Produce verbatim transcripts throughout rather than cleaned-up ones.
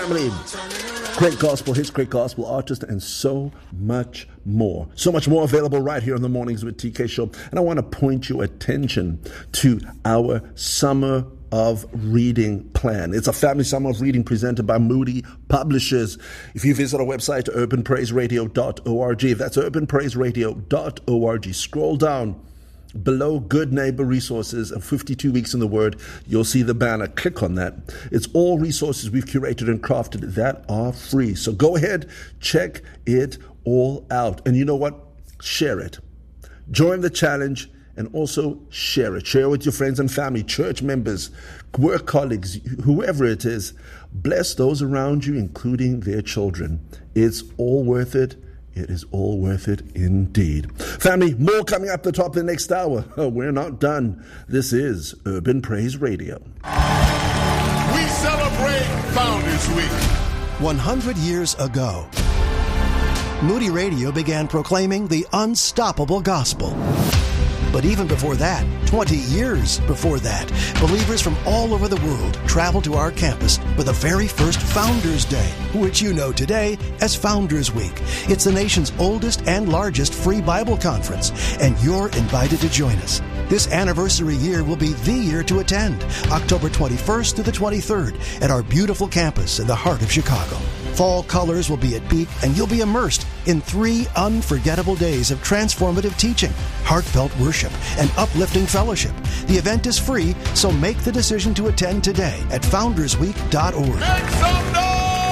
family. Great gospel hits, great gospel artists, and so much more. So much more available right here on the Mornings with T K show. And I want to point your attention to our summer of reading plan. It's a family summer of reading presented by Moody Publishers. If you visit our website, urban praise radio dot org, if that's urban praise radio dot org, scroll down below Good Neighbor Resources and fifty-two Weeks in the Word, you'll see the banner. Click on that. It's all resources we've curated and crafted that are free. So go ahead, check it all out. And you know what? Share it. Join the challenge and also share it. Share with your friends and family, church members, work colleagues, whoever it is. Bless those around you, including their children. It's all worth it. It is all worth it indeed. Family, more coming up the top of the next hour. Oh, we're not done. This is Urban Praise Radio. We celebrate Founders Week. one hundred years ago, Moody Radio began proclaiming the unstoppable gospel. But even before that, twenty years before that, believers from all over the world traveled to our campus for the very first Founders Day, which you know today as Founders Week. It's the nation's oldest and largest free Bible conference, and you're invited to join us. This anniversary year will be the year to attend, October twenty-first to the twenty-third, at our beautiful campus in the heart of Chicago. Fall colors will be at peak, and you'll be immersed in three unforgettable days of transformative teaching, heartfelt worship, and uplifting fellowship. The event is free, so make the decision to attend today at founders week dot org. Make some noise!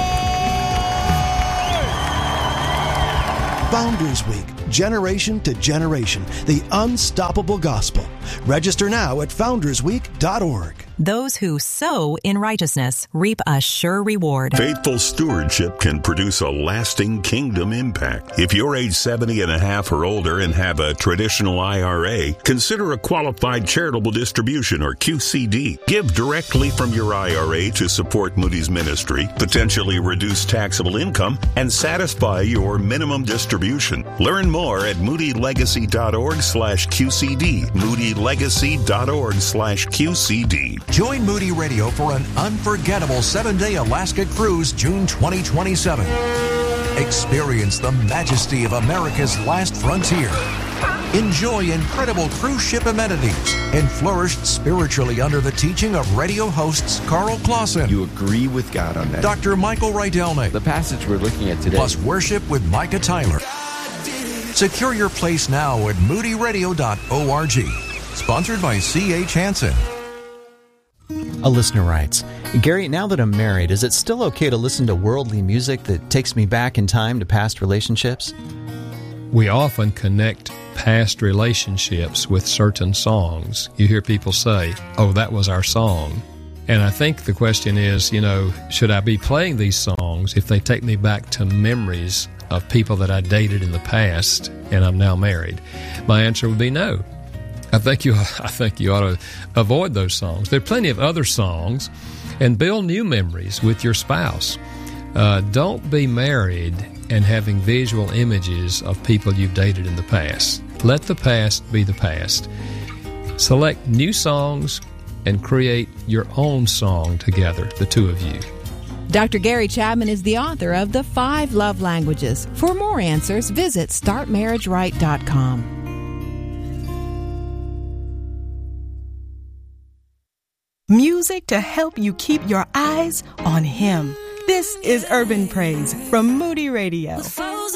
Founders Week, generation to generation, the unstoppable gospel. Register now at founders week dot org. Those who sow in righteousness reap a sure reward. Faithful stewardship can produce a lasting kingdom impact. If you're age seventy and a half or older and have a traditional I R A, consider a qualified charitable distribution or Q C D. Give directly from your I R A to support Moody's ministry, potentially reduce taxable income, and satisfy your minimum distribution. Learn more at moody legacy dot org slash Q C D. moody legacy dot org slash Q C D. Join Moody Radio for an unforgettable seven-day Alaska cruise June twenty twenty-seven. Experience the majesty of America's last frontier. Enjoy incredible cruise ship amenities and flourish spiritually under the teaching of radio hosts Carl Clausen. You agree with God on that. Doctor Michael Rydelnik. The passage we're looking at today. Plus worship with Micah Tyler. Secure your place now at moody radio dot org. Sponsored by C H Hansen. A listener writes, Gary, now that I'm married, is it still okay to listen to worldly music that takes me back in time to past relationships? We often connect past relationships with certain songs. You hear people say, oh, that was our song. And I think the question is, you know, should I be playing these songs if they take me back to memories of people that I dated in the past and I'm now married? My answer would be no. I think you I think you ought to avoid those songs. There are plenty of other songs, and build new memories with your spouse. Uh, don't be married and having visual images of people you've dated in the past. Let the past be the past. Select new songs and create your own song together, the two of you. Doctor Gary Chapman is the author of The Five Love Languages. For more answers, visit start marriage right dot com. Music to help you keep your eyes on Him. This is Urban Praise from Moody Radio.